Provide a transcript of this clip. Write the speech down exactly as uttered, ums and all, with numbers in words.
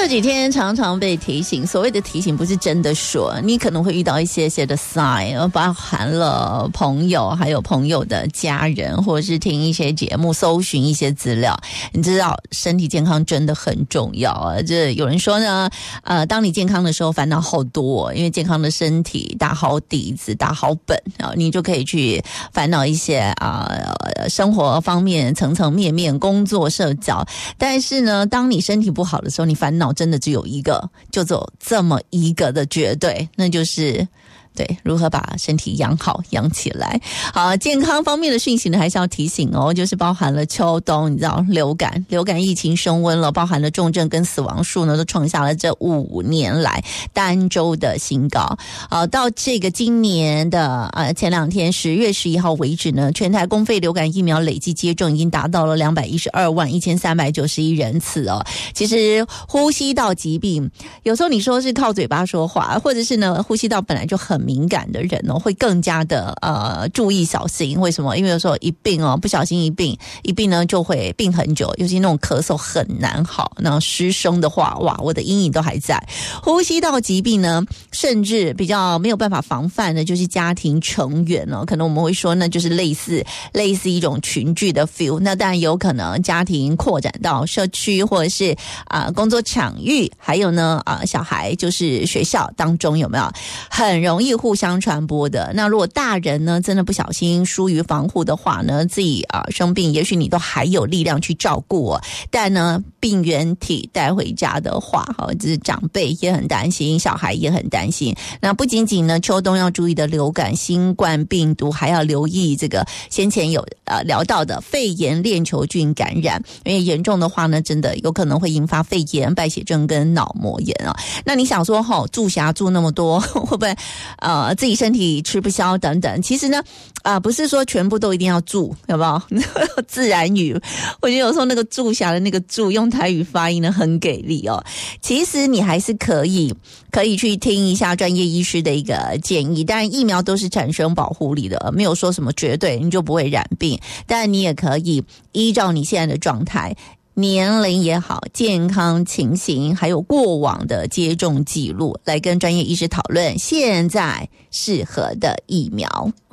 几天常常被提醒，所谓的提醒不是真的说，你可能会遇到一些些的 sign， 包含了朋友还有朋友的家人，或者是听一些节目搜寻一些资料。你知道身体健康真的很重要啊！这有人说呢，呃，当你健康的时候烦恼好多，因为健康的身体打好底子打好本啊，你就可以去烦恼一些啊、呃、生活方面层层面面，工作社交。但是呢，当你身体不好的时候，你烦恼真的只有一个，就只有这么一个的绝对，那就是对，如何把身体养好养起来。好，健康方面的讯息呢还是要提醒哦，就是包含了秋冬，你知道流感流感疫情升温了，包含了重症跟死亡数呢都创下了这五年来单周的新高。好，到这个今年的呃前两天十月十一号为止呢，全台公费流感疫苗累计接种已经达到了两百一十二万一千三百九十一人次哦。其实呼吸道疾病有时候你说是靠嘴巴说话，或者是呢呼吸道本来就很敏感的人哦，会更加的呃注意小心。为什么？因为有时候一病哦，不小心一病一病呢就会病很久，尤其那种咳嗽很难好，那种失声的话，哇，我的阴影都还在。呼吸道疾病呢，甚至比较没有办法防范的，就是家庭成员哦，可能我们会说呢，就是类似类似一种群聚的 feel。那当然有可能家庭扩展到社区或者是啊、呃、工作场域，还有呢啊、呃、小孩就是学校当中有没有很容易互相传播的。那如果大人呢真的不小心疏于防护的话呢，自己啊、呃、生病，也许你都还有力量去照顾哦，但呢病原体带回家的话，哈，就是长辈也很担心，小孩也很担心。那不仅仅呢秋冬要注意的流感、新冠病毒，还要留意这个先前有呃聊到的肺炎链球菌感染，因为严重的话呢，真的有可能会引发肺炎、败血症跟脑膜炎啊。那你想说哈、哦，住辖住那么多，会不会呃自己身体吃不消等等？其实呢，啊、呃，不是说全部都一定要住，有没有？自然语，我觉得有时候那个住辖的那个住，用台语发音呢很给力哦。其实你还是可以可以去听一下专业医师的一个建议。当然，疫苗都是产生保护力的，没有说什么绝对你就不会染病，但你也可以依照你现在的状态。年龄也好，健康情形，还有过往的接种记录，来跟专业医师讨论现在适合的疫苗。